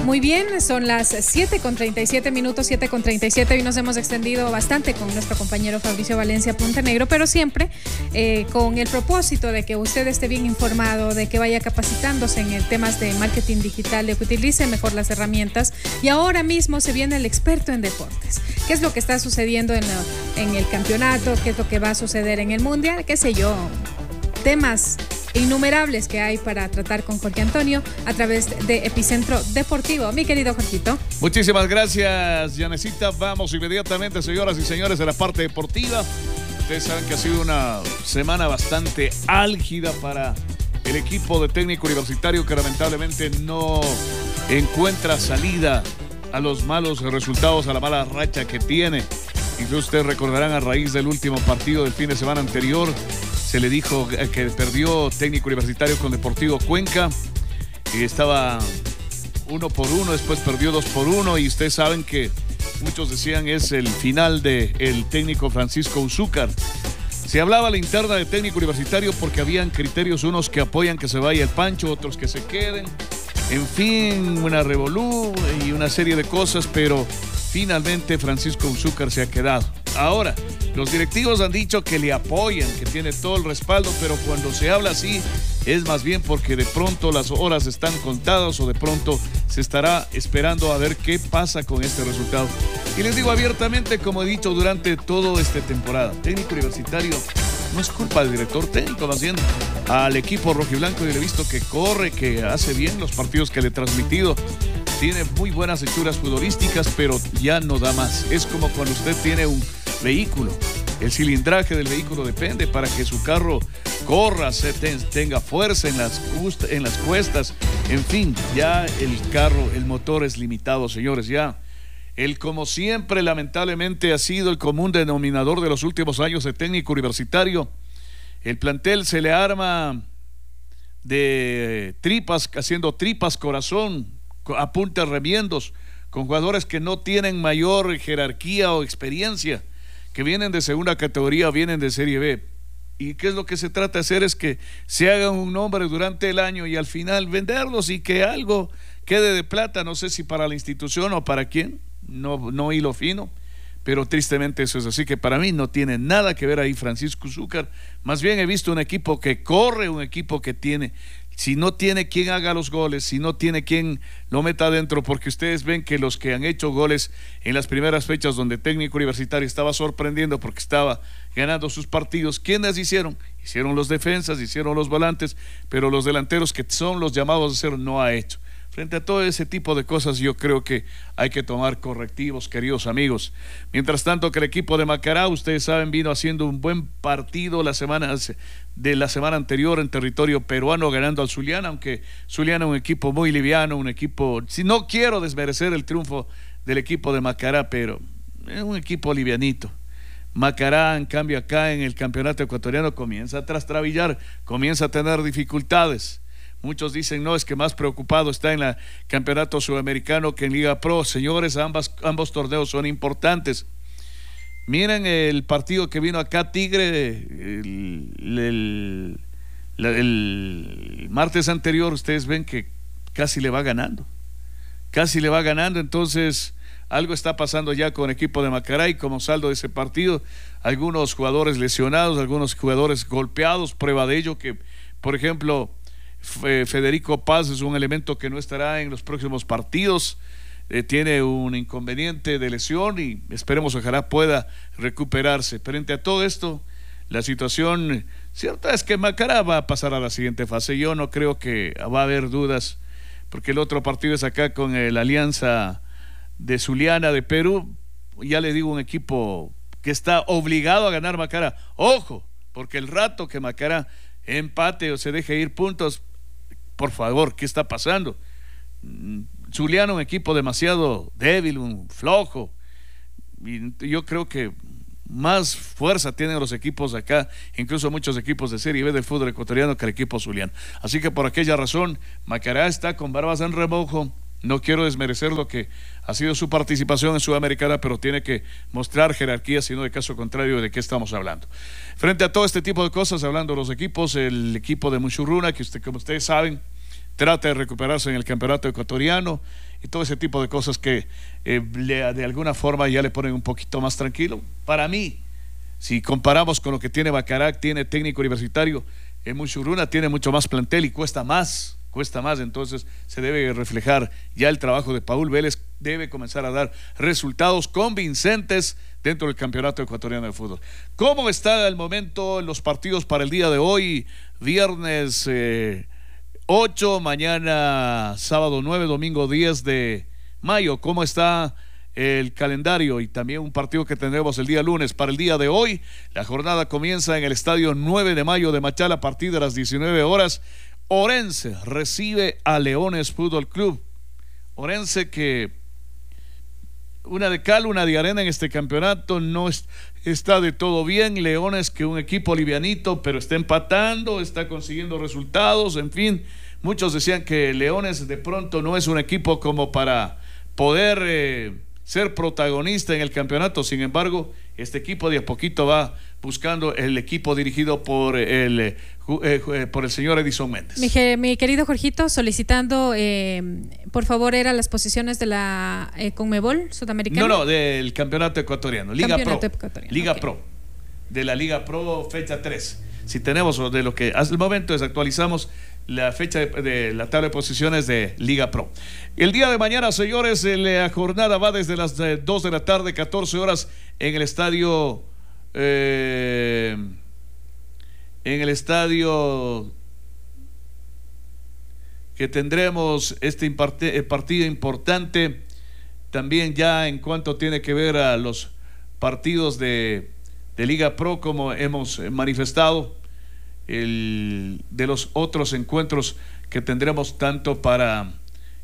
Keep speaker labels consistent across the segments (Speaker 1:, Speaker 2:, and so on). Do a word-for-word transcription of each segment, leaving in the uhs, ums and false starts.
Speaker 1: Muy bien, son las siete con treinta y siete minutos, siete con treinta y siete. Hoy nos hemos extendido bastante con nuestro compañero Fabricio Valencia Puntenegro, pero siempre eh, con el propósito de que usted esté bien informado, de que vaya capacitándose en el temas de marketing digital, de que utilice mejor las herramientas. Y ahora mismo se viene el experto en deportes. ¿Qué es lo que está sucediendo en, la, en el campeonato? ¿Qué es lo que va a suceder en el mundial? ¿Qué sé yo? Temas innumerables que hay para tratar con Jorge Antonio a través de Epicentro Deportivo. Mi querido Jorgito.
Speaker 2: Muchísimas gracias, Yanecita. Vamos inmediatamente, señoras y señores, a la parte deportiva. Ustedes saben que ha sido una semana bastante álgida para el equipo de técnico universitario, que lamentablemente no encuentra salida a los malos resultados, a la mala racha que tiene. Incluso ustedes recordarán, a raíz del último partido del fin de semana anterior, se le dijo que perdió técnico universitario con Deportivo Cuenca y estaba uno por uno, después perdió dos por uno, y ustedes saben que muchos decían es el final del técnico Francisco Uzúcar. Se hablaba a la interna de técnico universitario porque habían criterios, unos que apoyan que se vaya el Pancho, otros que se queden, en fin, una revolú y una serie de cosas, pero finalmente Francisco Uzúcar se ha quedado. Ahora, los directivos han dicho que le apoyan, que tiene todo el respaldo, pero cuando se habla así es más bien porque de pronto las horas están contadas o de pronto se estará esperando a ver qué pasa con este resultado. Y les digo abiertamente, como he dicho durante toda esta temporada, técnico universitario no es culpa del director técnico, más bien al equipo rojiblanco. Y le he visto que corre, que hace bien los partidos que le he transmitido. Tiene muy buenas hechuras futbolísticas, pero ya no da más. Es como cuando usted tiene un vehículo. El cilindraje del vehículo depende para que su carro corra, se ten, tenga fuerza en las, en las cuestas. En fin, ya el carro, el motor es limitado, señores. Ya el, como siempre, lamentablemente ha sido el común denominador de los últimos años de técnico universitario. El plantel se le arma de tripas, haciendo tripas corazón, a punta de remiendos, con jugadores que no tienen mayor jerarquía o experiencia, que vienen de segunda categoría, vienen de Serie B. ¿Y qué es lo que se trata de hacer? Es que se hagan un nombre durante el año y al final venderlos y que algo quede de plata, no sé si para la institución o para quién, no, no hilo fino, pero tristemente eso es así, que para mí no tiene nada que ver ahí Francisco Uzúcar. Más bien he visto un equipo que corre, un equipo que tiene, si no tiene quien haga los goles, si no tiene quien lo meta adentro, porque ustedes ven que los que han hecho goles en las primeras fechas donde técnico universitario estaba sorprendiendo porque estaba ganando sus partidos, ¿quiénes hicieron? Hicieron los defensas, hicieron los volantes, pero los delanteros, que son los llamados a hacer, no ha hecho. Frente a todo ese tipo de cosas, yo creo que hay que tomar correctivos, queridos amigos. Mientras tanto, que el equipo de Macará, ustedes saben, vino haciendo un buen partido la semana de la semana anterior en territorio peruano, ganando al Zuliana, aunque Zuliana es un equipo muy liviano, un equipo, si no quiero desmerecer el triunfo del equipo de Macará, pero es un equipo livianito. Macará, en cambio, acá en el campeonato ecuatoriano comienza a trastrabillar, comienza a tener dificultades. Muchos dicen, no, es que más preocupado está en el campeonato sudamericano que en Liga Pro. Señores, ambas, ambos torneos son importantes. Miren el partido que vino acá Tigre el, el, el, el martes anterior. Ustedes ven que casi le va ganando. Casi le va ganando, entonces algo está pasando ya con el equipo de Macará, y como saldo de ese partido, algunos jugadores lesionados, algunos jugadores golpeados, prueba de ello que, por ejemplo, Federico Paz es un elemento que no estará en los próximos partidos, eh, tiene un inconveniente de lesión y esperemos ojalá pueda recuperarse. Frente a todo esto, la situación cierta es que Macará va a pasar a la siguiente fase. Yo no creo que va a haber dudas, porque el otro partido es acá con el Alianza de Zuliana de Perú. Ya le digo, un equipo que está obligado a ganar Macará. Ojo, porque el rato que Macará empate o se deje ir puntos, por favor, ¿qué está pasando? Zuliano, un equipo demasiado débil, un flojo, y yo creo que más fuerza tienen los equipos acá, incluso muchos equipos de Serie B del fútbol ecuatoriano, que el equipo zuliano. Así que por aquella razón, Macará está con barbas en remojo. No quiero desmerecer lo que ha sido su participación en Sudamericana, pero tiene que mostrar jerarquía, sino de caso contrario, ¿de qué estamos hablando? Frente a todo este tipo de cosas, hablando de los equipos, el equipo de Muchurruna, que usted, como ustedes saben, trata de recuperarse en el campeonato ecuatoriano y todo ese tipo de cosas que eh, le, de alguna forma ya le ponen un poquito más tranquilo. Para mí, si comparamos con lo que tiene Bacarac, tiene técnico universitario, en Muchurruna tiene mucho más plantel y cuesta más, cuesta más, entonces se debe reflejar ya el trabajo de Paul Vélez, debe comenzar a dar resultados convincentes dentro del campeonato ecuatoriano de fútbol. ¿Cómo está el momento en los partidos para el día de hoy? Viernes eh, ocho, mañana sábado nueve, domingo diez de mayo. ¿Cómo está el calendario? Y también un partido que tendremos el día lunes. Para el día de hoy, la jornada comienza en el estadio nueve de mayo de Machala a partir de las diecinueve horas. Orense recibe a Leones Fútbol Club. Orense que una de cal, una de arena en este campeonato, no es, está de todo bien. Leones que un equipo livianito, pero está empatando, está consiguiendo resultados, en fin. Muchos decían que Leones de pronto no es un equipo como para poder eh, ser protagonista en el campeonato. Sin embargo, este equipo de a poquito va buscando el equipo dirigido por el eh, eh, por el señor Edison Méndez.
Speaker 1: Mi, mi querido Jorgito, solicitando eh, por favor era las posiciones de la eh, Conmebol Sudamericana.
Speaker 2: No, no, del campeonato ecuatoriano, Liga
Speaker 1: campeonato
Speaker 2: Pro.
Speaker 1: Ecuatoriano.
Speaker 2: Liga
Speaker 1: Okay.
Speaker 2: Pro. De la Liga Pro fecha tres. Si tenemos de lo que hasta el momento desactualizamos la fecha de, de la tabla de posiciones de Liga Pro. El día de mañana, señores, la jornada va desde las dos de la tarde, catorce horas en el estadio eh, en el estadio que tendremos este imparte, partido importante también ya en cuanto tiene que ver a los partidos de, de Liga Pro, como hemos manifestado. El, de los otros encuentros que tendremos tanto para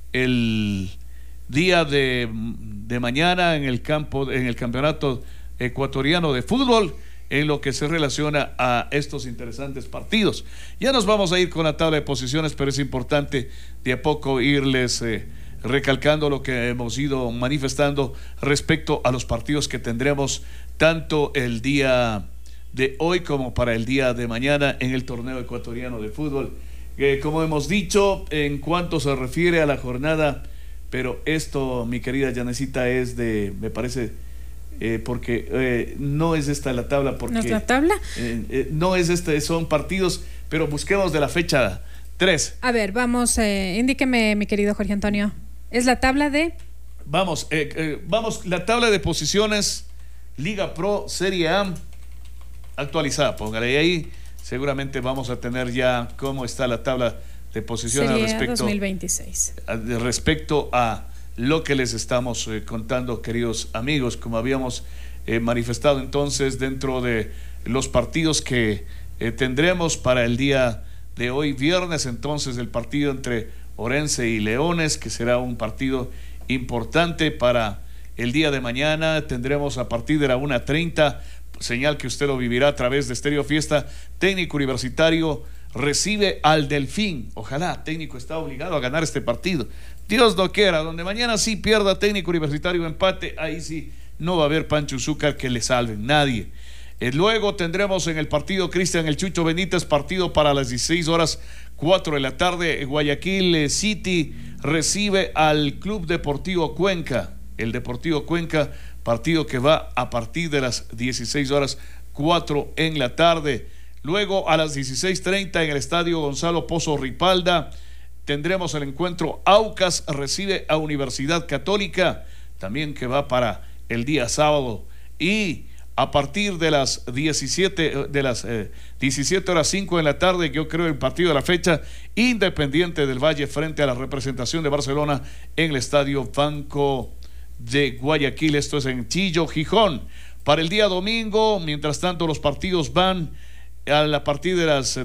Speaker 2: el día de, de mañana en el campo, en el campeonato ecuatoriano de fútbol, en lo que se relaciona a estos interesantes partidos. Ya nos vamos a ir con la tabla de posiciones, pero es importante de a poco irles eh, recalcando lo que hemos ido manifestando respecto a los partidos que tendremos tanto el día de hoy como para el día de mañana en el torneo ecuatoriano de fútbol. Eh, como hemos dicho, en cuanto se refiere a la jornada, pero esto, mi querida Yanecita, es de, me parece, eh, porque eh, no es esta la tabla, porque
Speaker 1: ¿no es la tabla?
Speaker 2: Eh, eh, no es este, son partidos, pero busquemos de la fecha tres.
Speaker 1: A ver, vamos, eh, indíqueme, mi querido Jorge Antonio. ¿Es la tabla de?
Speaker 2: Vamos, eh, eh, vamos, la tabla de posiciones, Liga Pro, Serie A, actualizada, póngale ahí, seguramente vamos a tener ya cómo está la tabla de posiciones
Speaker 1: Serie
Speaker 2: respecto,
Speaker 1: dos mil veintiséis.
Speaker 2: A, respecto a lo que les estamos eh, contando, queridos amigos, como habíamos eh, manifestado entonces dentro de los partidos que eh, tendremos para el día de hoy, viernes, entonces el partido entre Orense y Leones, que será un partido importante para el día de mañana. Tendremos a partir de la una treinta, señal que usted lo vivirá a través de Estéreo Fiesta. Técnico Universitario recibe al Delfín. Ojalá, Técnico está obligado a ganar este partido. Dios no quiera, donde mañana sí pierda Técnico Universitario, empate, ahí sí no va a haber Pancho Uzúcar que le salven, nadie. Eh, luego tendremos en el partido Cristian El Chucho Benítez, partido para las dieciséis horas, cuatro de la tarde. Guayaquil City recibe al Club Deportivo Cuenca. El Deportivo Cuenca, partido que va a partir de las dieciséis horas, cuatro en la tarde. Luego a las dieciséis treinta en el estadio Gonzalo Pozo Ripalda tendremos el encuentro Aucas recibe a Universidad Católica, también que va para el día sábado. Y a partir de las diecisiete de las eh, diecisiete horas cinco en la tarde, yo creo el partido de la fecha, Independiente del Valle frente a la representación de Barcelona en el estadio Banco de Guayaquil, esto es en Chillo, Gijón. Para el día domingo, mientras tanto los partidos van a la partir de las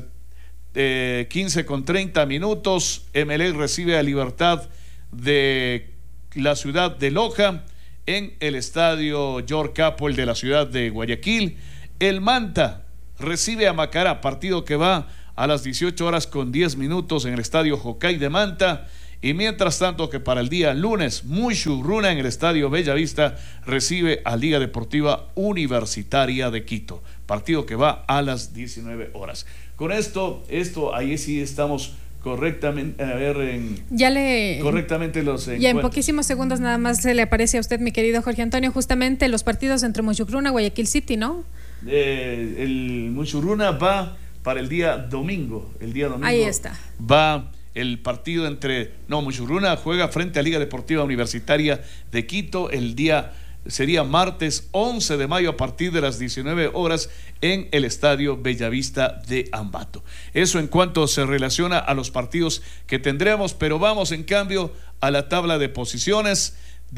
Speaker 2: eh, quince con treinta minutos. Emelec recibe a Libertad de la ciudad de Loja en el estadio George Capwell de la ciudad de Guayaquil. El Manta recibe a Macará, partido que va a las dieciocho horas con diez minutos en el estadio Jocay de Manta. Y mientras tanto que para el día lunes, Muchurruna en el estadio Bellavista recibe a Liga Deportiva Universitaria de Quito, partido que va a las diecinueve horas. Con esto, esto ahí sí estamos correctamente, a ver, en,
Speaker 1: ya le
Speaker 2: correctamente los
Speaker 1: ya en poquísimos segundos nada más se le aparece a usted, mi querido Jorge Antonio, justamente los partidos entre Muchugruna, Guayaquil City, ¿no?
Speaker 2: Eh, el Muchugruna va para el día domingo, el día domingo.
Speaker 1: Ahí está.
Speaker 2: Va el partido entre, no, Muchugruna juega frente a Liga Deportiva Universitaria de Quito el día, sería martes once de mayo a partir de las diecinueve horas en el Estadio Bellavista de Ambato. Eso en cuanto se relaciona a los partidos que tendremos, pero vamos en cambio a la tabla de posiciones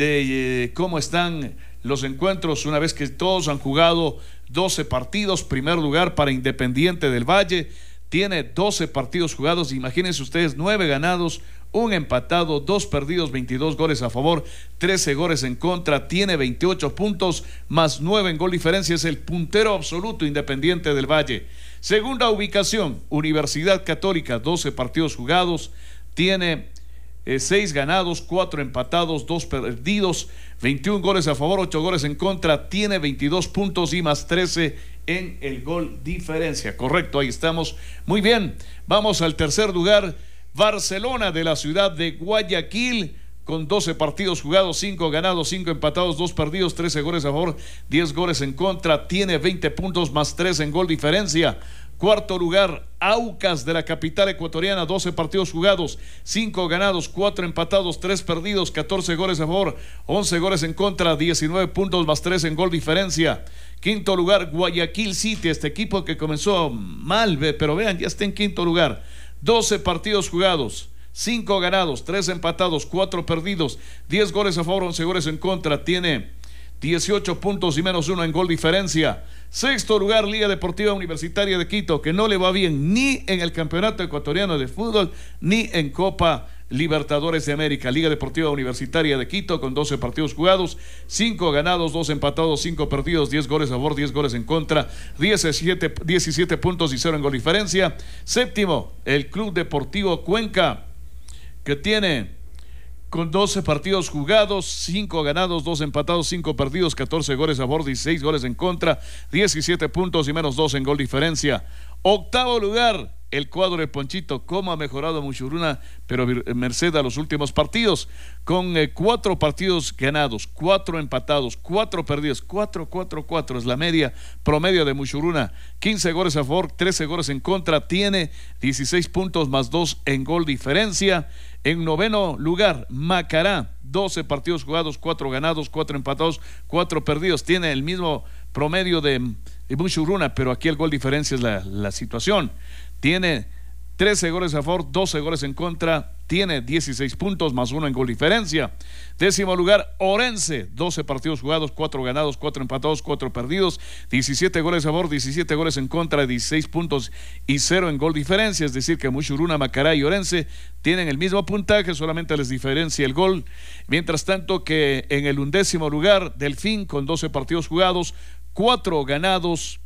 Speaker 2: de eh, cómo están los encuentros una vez que todos han jugado doce partidos. Primer lugar para Independiente del Valle, tiene doce partidos jugados, imagínense ustedes, nueve ganados, un empatado, dos perdidos, veintidós goles a favor, trece goles en contra, tiene veintiocho puntos, más nueve en gol diferencia, es el puntero absoluto Independiente del Valle. Segunda ubicación, Universidad Católica, doce partidos jugados, tiene eh, seis ganados, cuatro empatados, dos perdidos, veintiún goles a favor, ocho goles en contra, tiene veintidós puntos y más trece en el gol diferencia. Correcto, ahí estamos. Muy bien, vamos al tercer lugar. Barcelona de la ciudad de Guayaquil, con doce partidos jugados, cinco ganados, cinco empatados, dos perdidos, trece goles a favor, diez goles en contra, tiene veinte puntos más tres en gol diferencia. Cuarto lugar, Aucas de la capital ecuatoriana, doce partidos jugados, cinco ganados, cuatro empatados, tres perdidos, catorce goles a favor, once goles en contra, diecinueve puntos más tres en gol diferencia. Quinto lugar, Guayaquil City, este equipo que comenzó mal, pero vean, ya está en quinto lugar. doce partidos jugados, cinco ganados, tres empatados, cuatro perdidos, diez goles a favor, once goles en contra, tiene dieciocho puntos y menos uno en gol diferencia. Sexto lugar, Liga Deportiva Universitaria de Quito, que no le va bien ni en el Campeonato Ecuatoriano de Fútbol, ni en Copa Libertadores de América. Liga Deportiva Universitaria de Quito con doce partidos jugados, cinco ganados, dos empatados, cinco perdidos, diez goles a favor, diez goles en contra, diecisiete, diecisiete puntos y cero en gol diferencia. Séptimo, el Club Deportivo Cuenca, que tiene con doce partidos jugados, cinco ganados, dos empatados, cinco perdidos, catorce goles a favor, dieciséis goles en contra, diecisiete puntos y menos dos en gol diferencia. Octavo lugar, el cuadro de Ponchito. Cómo ha mejorado Muchugruna, pero merced a los últimos partidos, con eh, cuatro partidos ganados, cuatro empatados, cuatro perdidos, cuatro, cuatro, cuatro es la media promedio de Muchugruna, quince goles a favor, trece goles en contra, tiene dieciséis puntos más dos en gol diferencia. En noveno lugar, Macará, doce partidos jugados, cuatro ganados, cuatro empatados, cuatro perdidos, tiene el mismo promedio de, de Muchugruna, pero aquí el gol diferencia es la, la situación. Tiene trece goles a favor, doce goles en contra, tiene dieciséis puntos más uno en gol diferencia. Décimo lugar, Orense, doce partidos jugados, cuatro ganados, cuatro empatados, cuatro perdidos, diecisiete goles a favor, diecisiete goles en contra, dieciséis puntos y cero en gol diferencia, es decir que Muchugruna, Macará y Orense tienen el mismo puntaje, solamente les diferencia el gol. Mientras tanto que en el undécimo lugar, Delfín con doce partidos jugados, cuatro ganados,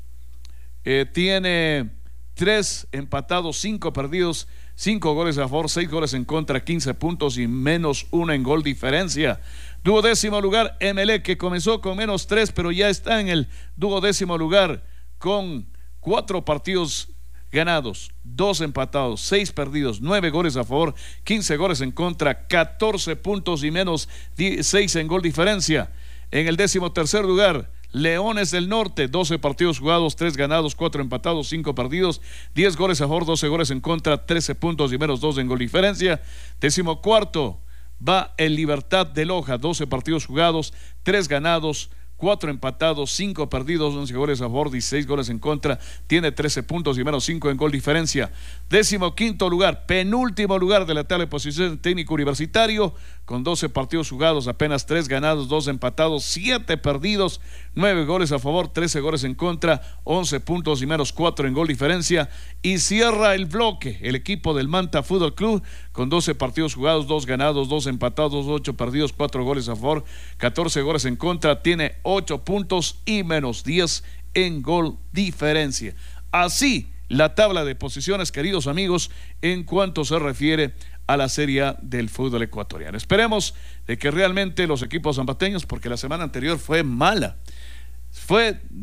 Speaker 2: eh, tiene tres empatados, cinco perdidos, cinco goles a favor, seis goles en contra, quince puntos y menos uno en gol diferencia. Duodécimo lugar, Emelec, que comenzó con menos tres, pero ya está en el duodécimo lugar con cuatro partidos ganados, dos empatados, seis perdidos, nueve goles a favor, quince goles en contra, catorce puntos y menos seis en gol diferencia. En el décimo tercer lugar, Leones del Norte, doce partidos jugados, tres ganados, cuatro empatados, cinco perdidos, diez goles a favor, doce goles en contra, trece puntos y menos dos en gol diferencia. Décimo cuarto va el Libertad de Loja, doce partidos jugados, tres ganados, cuatro empatados, cinco perdidos, once goles a favor, dieciséis goles en contra, tiene trece puntos y menos cinco en gol diferencia. Décimo quinto lugar, penúltimo lugar de la tabla de posiciones, Técnico Universitario, con doce partidos jugados, apenas tres ganados, dos empatados, siete perdidos, nueve goles a favor, trece goles en contra, once puntos y menos cuatro en gol diferencia. Y cierra el bloque el equipo del Manta Fútbol Club con doce partidos jugados, dos ganados, dos empatados, ocho perdidos, cuatro goles a favor, catorce goles en contra, tiene ocho puntos y menos diez en gol diferencia. Así la tabla de posiciones, queridos amigos, en cuanto se refiere a la Serie A del fútbol ecuatoriano. Esperemos de que realmente los equipos zambateños, porque la semana anterior fue mala, fue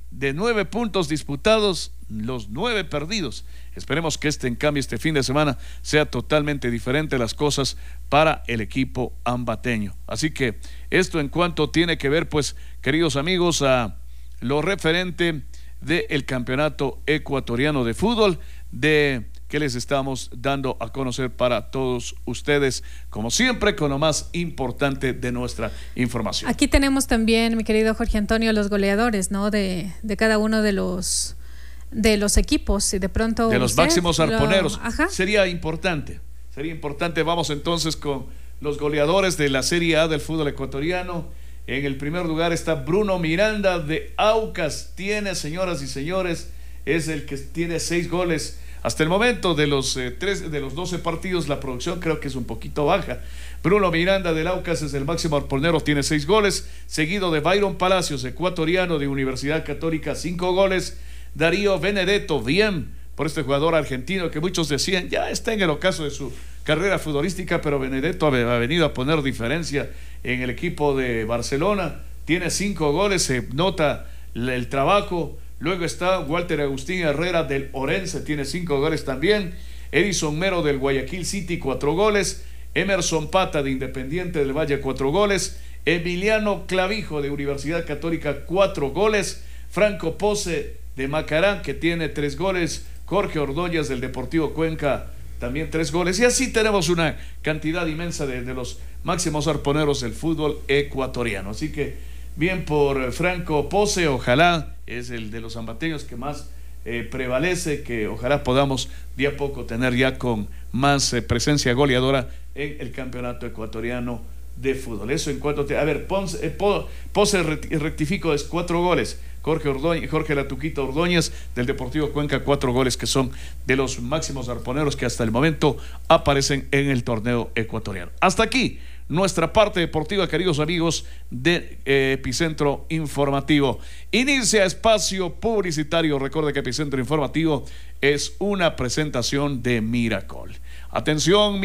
Speaker 2: de nueve puntos disputados, los nueve perdidos. Esperemos que este, en cambio, este fin de semana sea totalmente diferente las cosas para el equipo ambateño. Así que esto en cuanto tiene que ver, pues, queridos amigos, a lo referente del campeonato ecuatoriano de fútbol, de que les estamos dando a conocer para todos ustedes, como siempre, con lo más importante de nuestra información.
Speaker 1: Aquí tenemos también, mi querido Jorge Antonio, los goleadores, ¿no? De, de cada uno de los de los equipos, y de pronto
Speaker 2: de los
Speaker 1: usted,
Speaker 2: máximos arponeros.
Speaker 1: Lo,
Speaker 2: sería importante, sería importante. Vamos entonces con los goleadores de la Serie A del fútbol ecuatoriano. En el primer lugar está Bruno Miranda de Aucas. Tiene, señoras y señores, es el que tiene seis goles hasta el momento. De los eh, tres, de los doce partidos, la producción creo que es un poquito baja. Bruno Miranda del Aucas es el máximo arponero, tiene seis goles, seguido de Byron Palacios, ecuatoriano de Universidad Católica, cinco goles. Darío Benedetto, bien por este jugador argentino que muchos decían ya está en el ocaso de su carrera futbolística, pero Benedetto ha, ha venido a poner diferencia en el equipo de Barcelona. Tiene cinco goles, se nota el trabajo. Luego está Walter Agustín Herrera del Orense, tiene cinco goles también. Edison Mero del Guayaquil City, cuatro goles. Emerson Pata de Independiente del Valle, cuatro goles. Emiliano Clavijo de Universidad Católica, cuatro goles. Franco Pose de Macarán, que tiene tres goles. Jorge Ordóñez del Deportivo Cuenca, también tres goles. Y así tenemos una cantidad inmensa de, de los máximos arponeros del fútbol ecuatoriano. Así que bien por Franco Pose, ojalá es el de los ambateños que más eh, prevalece, que ojalá podamos de a poco tener ya con más eh, presencia goleadora en el campeonato ecuatoriano de fútbol. Eso en cuanto te... A ver, Ponce, eh, Pose rectifico, es cuatro goles. Jorge Ordóñez, Jorge Latuquita Ordóñez del Deportivo Cuenca, cuatro goles, que son de los máximos arponeros que hasta el momento aparecen en el torneo ecuatoriano. Hasta aquí nuestra parte deportiva, queridos amigos de eh, Epicentro Informativo. Inicia espacio publicitario. Recuerde que Epicentro Informativo es una presentación de Miracol. Atención,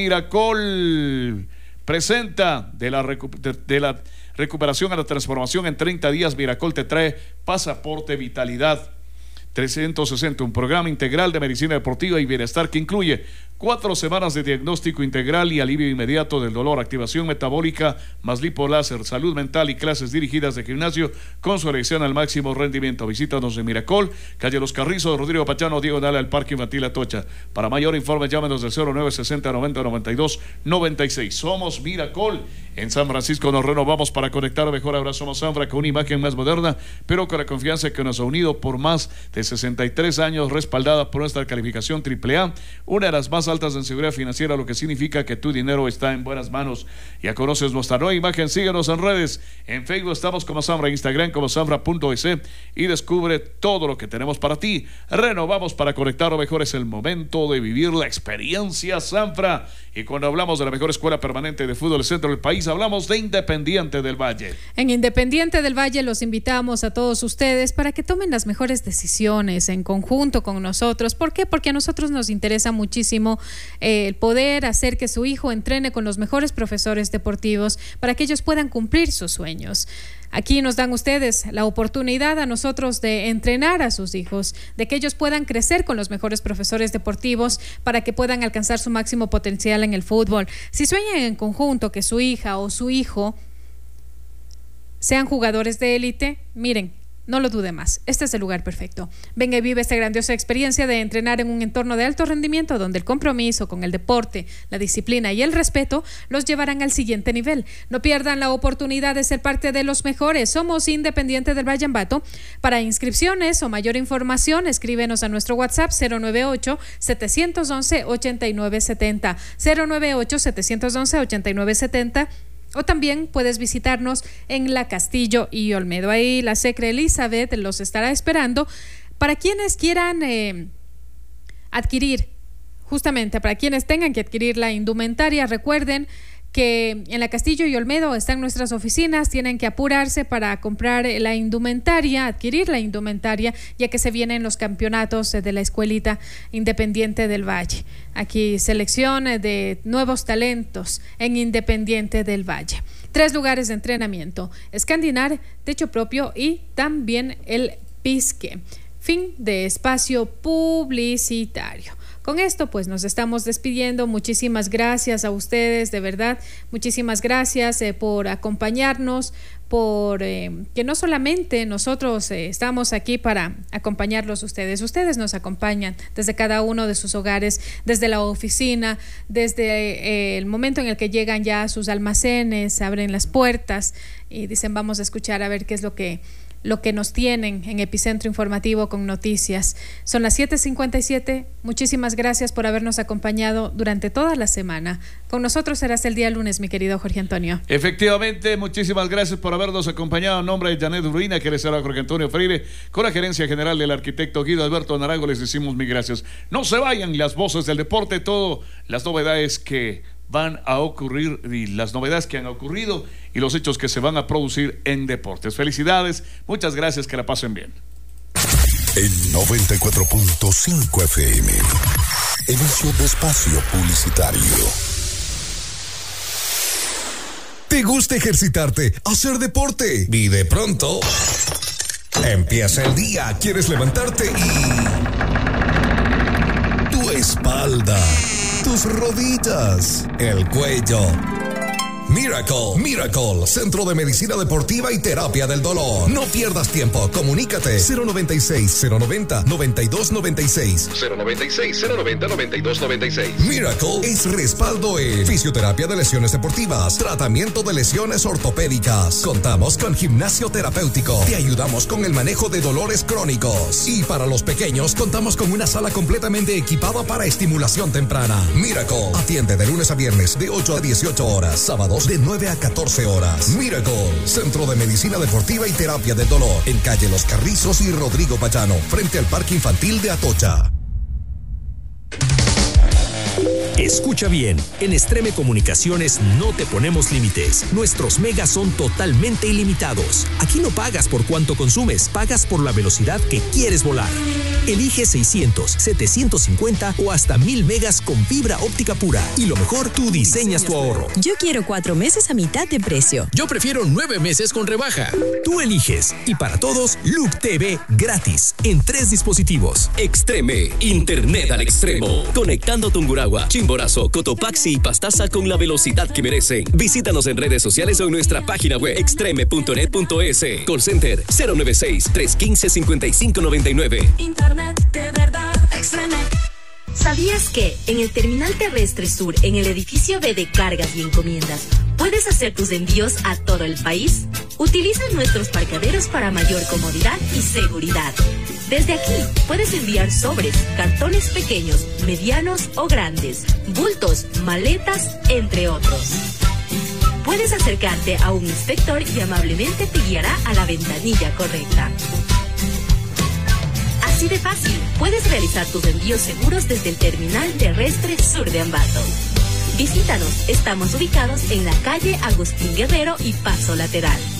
Speaker 2: Miracol presenta de la, de, de la recuperación a la transformación en treinta días. Miracol te trae Pasaporte Vitalidad trescientos sesenta, un programa integral de medicina deportiva y bienestar que incluye cuatro semanas de diagnóstico integral y alivio inmediato del dolor, activación metabólica, más lipoláser, salud mental y clases dirigidas de gimnasio con su elección al máximo rendimiento. Visítanos en Miracol, calle Los Carrizos, Rodrigo Pachano, diagonal al Parque Infantil Atocha. Para mayor informe, llámenos del cero nueve sesenta noventa noventa y dos noventa y seis. Somos Miracol. En San Francisco nos renovamos para conectar mejor. Ahora somos Sanfra, con una imagen más moderna, pero con la confianza que nos ha unido por más de sesenta y tres años, respaldada por nuestra calificación triple A, una de las más altas en seguridad financiera, lo que significa que tu dinero está en buenas manos. Ya conoces nuestra nueva imagen, síguenos en redes. En Facebook estamos como Sanfra, Instagram como sanfra punto es y descubre todo lo que tenemos para ti. Renovamos para conectar lo mejor. Es el momento de vivir la experiencia Sanfra. Y cuando hablamos de la mejor escuela permanente de fútbol del centro del país, hablamos de Independiente del Valle.
Speaker 1: En Independiente del Valle los invitamos a todos ustedes para que tomen las mejores decisiones en conjunto con nosotros. ¿Por qué? Porque a nosotros nos interesa muchísimo eh, el poder hacer que su hijo entrene con los mejores profesores deportivos para que ellos puedan cumplir sus sueños. Aquí nos dan ustedes la oportunidad a nosotros de entrenar a sus hijos, de que ellos puedan crecer con los mejores profesores deportivos para que puedan alcanzar su máximo potencial en el fútbol. Si sueñan en conjunto que su hija o su hijo sean jugadores de élite, miren, no lo dude más, este es el lugar perfecto. Venga y vive esta grandiosa experiencia de entrenar en un entorno de alto rendimiento donde el compromiso con el deporte, la disciplina y el respeto los llevarán al siguiente nivel. No pierdan la oportunidad de ser parte de los mejores. Somos Independiente del Valle Ambato. Para inscripciones o mayor información, escríbenos a nuestro WhatsApp cero nueve ocho, siete once, ocho nueve siete cero, cero nueve ocho, siete once, ocho nueve siete cero. O también puedes visitarnos en La Castillo y Olmedo. Ahí la Secre Elizabeth los estará esperando para quienes quieran eh, adquirir, justamente para quienes tengan que adquirir la indumentaria. Recuerden que en La Castillo y Olmedo están nuestras oficinas, tienen que apurarse para comprar la indumentaria, adquirir la indumentaria, ya que se vienen los campeonatos de la Escuelita Independiente del Valle. Aquí selección de nuevos talentos en Independiente del Valle. Tres lugares de entrenamiento: Escandinar, techo propio y también el Pisque. Fin de espacio publicitario. Con esto pues nos estamos despidiendo. Muchísimas gracias a ustedes, de verdad, muchísimas gracias eh, por acompañarnos, por eh, que no solamente nosotros eh, estamos aquí para acompañarlos ustedes, ustedes nos acompañan desde cada uno de sus hogares, desde la oficina, desde eh, el momento en el que llegan ya a sus almacenes, abren las puertas y dicen vamos a escuchar a ver qué es lo que lo que nos tienen en Epicentro Informativo con noticias. Son las siete cincuenta y siete. Muchísimas gracias por habernos acompañado durante toda la semana. Con nosotros será hasta el día lunes, mi querido Jorge Antonio.
Speaker 2: Efectivamente, muchísimas gracias por habernos acompañado. En nombre de Janet Urbina, que les habla Jorge Antonio Freire, con la gerencia general del arquitecto Guido Alberto Naranjo, les decimos mil gracias. No se vayan, las voces del deporte, todo, las novedades que van a ocurrir y las novedades que han ocurrido y los hechos que se van a producir en deportes. Felicidades, muchas gracias, que la pasen bien.
Speaker 3: En noventa y cuatro punto cinco F M, inicio de espacio publicitario. ¿Te gusta ejercitarte, hacer deporte? Y de pronto empieza el día, quieres levantarte y tu espalda, tus rodillas, el cuello. Miracle, Miracle, Centro de Medicina Deportiva y Terapia del Dolor. No pierdas tiempo, comunícate cero noventa y seis, cero noventa, noventa y dos noventa y seis.
Speaker 4: cero noventa y seis, cero noventa, noventa y dos noventa y seis.
Speaker 3: Miracle es respaldo en fisioterapia de lesiones deportivas, tratamiento de lesiones ortopédicas. Contamos con gimnasio terapéutico. Te ayudamos con el manejo de dolores crónicos. Y para los pequeños, contamos con una sala completamente equipada para estimulación temprana. Miracle atiende de lunes a viernes de ocho a dieciocho horas, sábados de nueve a catorce horas. Miracle, Centro de Medicina Deportiva y Terapia del Dolor, en calle Los Carrizos y Rodrigo Payano, frente al Parque Infantil de Atocha.
Speaker 5: Escucha bien, en Extreme Comunicaciones no te ponemos límites. Nuestros megas son totalmente ilimitados. Aquí no pagas por cuánto consumes, pagas por la velocidad que quieres volar. Elige seiscientos, setecientos cincuenta o hasta mil megas con fibra óptica pura. Y lo mejor, tú diseñas tu ahorro.
Speaker 6: Yo quiero cuatro meses a mitad de precio.
Speaker 5: Yo prefiero nueve meses con rebaja. Tú eliges. Y para todos, Loop T V gratis en tres dispositivos.
Speaker 7: Extreme, Internet al extremo. Conectando Tungurahua, Chimborazo, Cotopaxi y Pastaza con la velocidad que merecen. Visítanos en redes sociales o en nuestra página web extreme punto net punto es. Call Center cero nueve seis, tres uno cinco, cinco cinco nueve nueve.
Speaker 6: Internet de verdad extreme. ¿Sabías que en el Terminal Terrestre Sur, en el edificio B de Cargas y Encomiendas, puedes hacer tus envíos a todo el país? Utiliza nuestros parqueaderos para mayor comodidad y seguridad. Desde aquí puedes enviar sobres, cartones pequeños, medianos o grandes, bultos, maletas, entre otros. Puedes acercarte a un inspector y amablemente te guiará a la ventanilla correcta. Así de fácil, puedes realizar tus envíos seguros desde el Terminal Terrestre Sur de Ambato. Visítanos, estamos ubicados en la calle Agustín Guerrero y Paso Lateral.